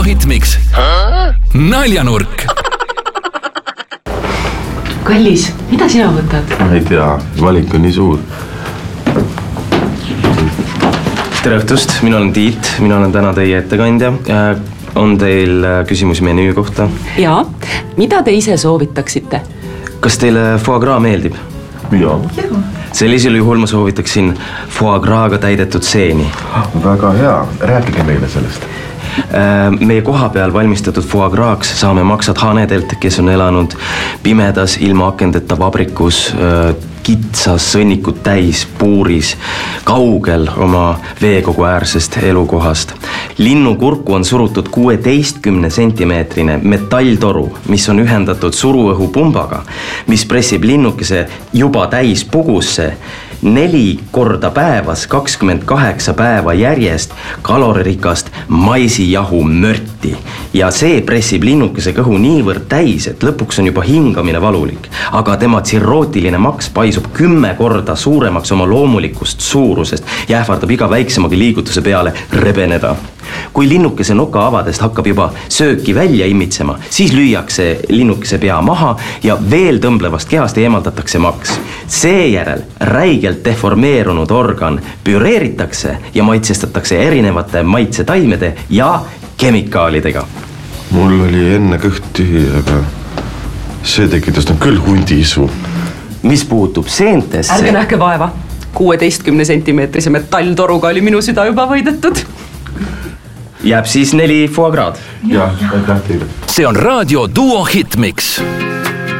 Hitmix naljanurk. Kallis, mida sina võtad? Ma ei tea, valik on nii suur. Tere õhtust, mina olen Tiit, mina olen täna teie ettekandja. On teil küsimusi menüü kohta? Jaa, mida te ise soovitaksite? Kas teile foie gras meeldib? Jaa. Sellisel juhul ma soovitaksin foie gras'ga täidetud seeni. Väga hea, rääkige meile sellest. Meie koha peal valmistatud foie gras'ks saame maksad hanedelt, kes on elanud pimedas, ilma akendeta vabrikus, kitsas, sõnnikut täis, puuris, kaugel oma veekogu äärsest elukohast. Linnukurku on surutud 16 sentimeetrine metalltoru, mis on ühendatud suruõhupumbaga, mis pressib linnukese juba täis pugusse 4 korda päevas, 28 päeva järjest kaloririkast maisijahu mörti. Ja see pressib linnukese kõhu niivõrd täis, et lõpuks on juba hingamine valulik. Aga tema tsirrootiline maks paisub 10 korda suuremaks oma loomulikust suurusest ja ähvardab iga väiksemagi liigutuse peale rebeneda. Kui linnukese noka avadest hakkab juba sööki välja imitsema, siis lüüakse linnukese pea maha ja veel tõmblevast kehast eemaldatakse maks. Seejärel räigelt deformeerunud organ püreeritakse ja maitsestatakse erinevate maitsetaimede ja kemikaalidega. Mul oli enne kõht tühi, aga see tekitas küll hundiisu. Mis puutub seentesse... Ärge nähke vaeva. 16 sentimeetrise metalltoruga oli minu süda juba võidetud. Jääb siis 4 foie gras. Jah, aitäh teile. See on raadio Duo Hitmix.